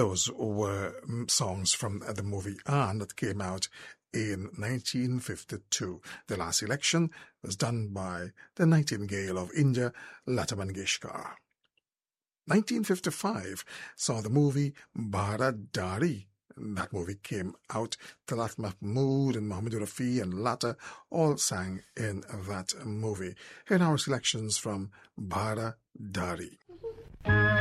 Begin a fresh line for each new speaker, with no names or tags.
those were songs from the movie Aan that came out in 1952. The last selection was done by the Nightingale of India, Lata Mangeshkar. 1955 saw the movie Bharadari. That movie came out. Talat Mahmood and Mohammed Rafi and Lata all sang in that movie. Here are our selections from Bharadari.